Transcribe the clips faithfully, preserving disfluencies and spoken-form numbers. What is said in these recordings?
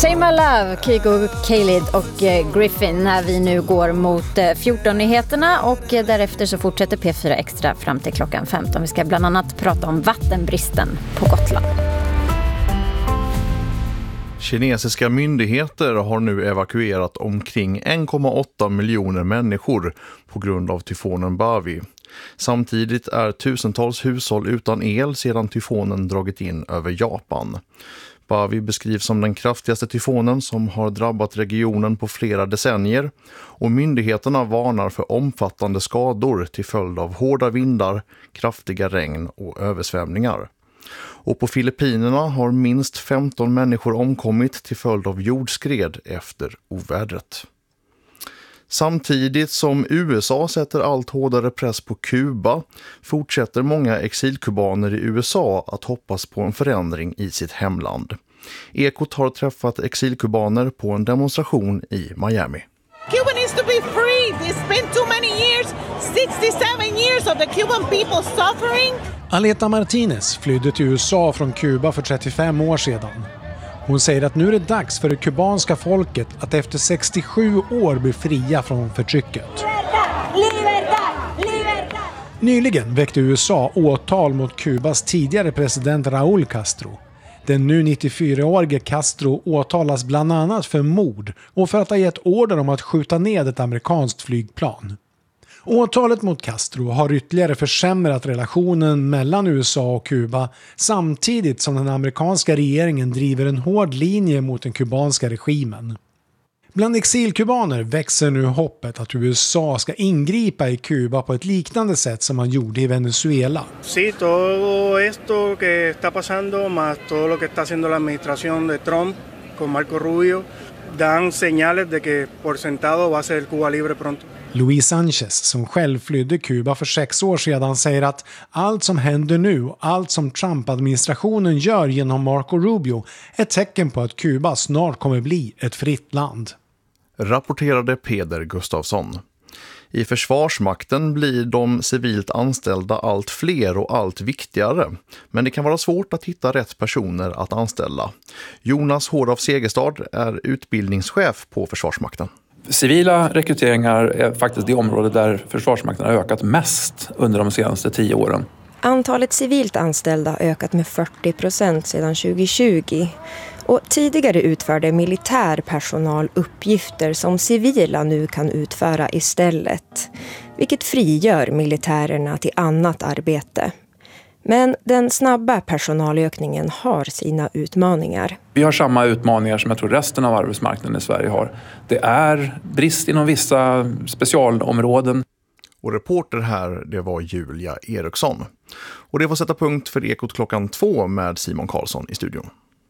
Say My Love, Kygo Khalid och Griffin när vi nu går mot fjorton-nyheterna och därefter så fortsätter P fyra Extra fram till klockan femton. Vi ska bland annat prata om vattenbristen på Gotland. Kinesiska myndigheter har nu evakuerat omkring en komma åtta miljoner människor på grund av tyfonen Bavi. Samtidigt är tusentals hushåll utan el sedan tyfonen dragit in över Japan. Bavi beskrivs som den kraftigaste tyfonen som har drabbat regionen på flera decennier och myndigheterna varnar för omfattande skador till följd av hårda vindar, kraftiga regn och översvämningar. Och på Filippinerna har minst femton människor omkommit till följd av jordskred efter ovädret. Samtidigt som U S A sätter allt hårdare press på Kuba fortsätter många exilkubaner i U S A att hoppas på en förändring i sitt hemland. Ekot har träffat exilkubaner på en demonstration i Miami. Cuba needs to be free. It's been too many years, sixty-seven years of the Cuban people suffering. Aleta Martinez flydde till U S A från Kuba för trettiofem år sedan. Hon säger att nu är det dags för det kubanska folket att efter sextiosju år bli fria från förtrycket. Libertad, libertad, libertad. Nyligen väckte U S A åtal mot Kubas tidigare president Raúl Castro. Den nu nittiofyraårige Castro åtalas bland annat för mord och för att ha gett order om att skjuta ned ett amerikanskt flygplan. Åtalet mot Castro har ytterligare försämrat relationen mellan U S A och Kuba samtidigt som den amerikanska regeringen driver en hård linje mot den kubanska regimen. Bland exilkubaner växer nu hoppet att U S A ska ingripa i Kuba på ett liknande sätt som man gjorde i Venezuela. Sí, todo esto que está pasando más todo lo que está haciendo la administración de Trump con Marco Rubio dan señales de que por sentado va a ser Cuba libre pronto. Luis Sanchez, som själv flydde Kuba för sex år sedan, säger att allt som händer nu, allt som Trump-administrationen gör genom Marco Rubio är ett tecken på att Kuba snart kommer bli ett fritt land. Rapporterade Peder Gustafsson. I Försvarsmakten blir de civilt anställda allt fler och allt viktigare, men det kan vara svårt att hitta rätt personer att anställa. Jonas Hård av Segerstad är utbildningschef på Försvarsmakten. Civila rekryteringar är faktiskt det område där Försvarsmakten har ökat mest under de senaste tio åren. Antalet civilt anställda har ökat med fyrtio procent sedan tjugohundratjugo. Och tidigare utförde militärpersonal uppgifter som civila nu kan utföra istället, vilket frigör militärerna till annat arbete. Men den snabba personalökningen har sina utmaningar. Vi har samma utmaningar som jag tror resten av arbetsmarknaden i Sverige har. Det är brist inom vissa specialområden. Och reporter här, det var Julia Eriksson. Och det var sätta punkt för Ekot klockan två med Simon Karlsson i studion.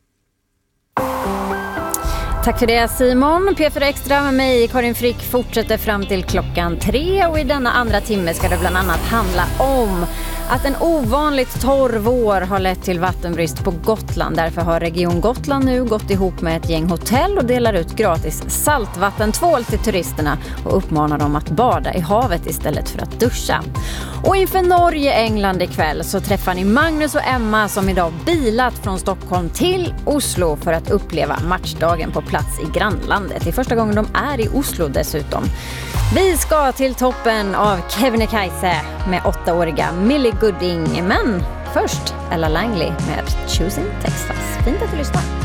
Tack för det Simon. P fyra Extra med mig, Karin Frick, fortsätter fram till klockan tre och i denna andra timme ska det bland annat handla om att en ovanligt torr vår har lett till vattenbrist på Gotland. Därför har Region Gotland nu gått ihop med ett gäng hotell och delar ut gratis saltvattentvål till turisterna och uppmanar dem att bada i havet istället för att duscha. Och inför Norge-England ikväll så träffar ni Magnus och Emma som idag bilat från Stockholm till Oslo för att uppleva matchdagen på plats i grannlandet. Det är första gången de är i Oslo dessutom. Vi ska till toppen av Kebnekaise med åttaåriga Millie Gooding. Men först Ella Langley med Choosing Texas. Fint att du lyssnar.